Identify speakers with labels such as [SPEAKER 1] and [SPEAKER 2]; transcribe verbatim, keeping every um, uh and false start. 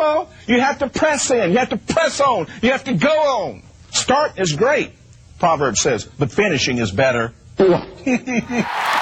[SPEAKER 1] on. You have to press in. You have to press on. You have to go on. Start is great, Proverbs says, but finishing is better.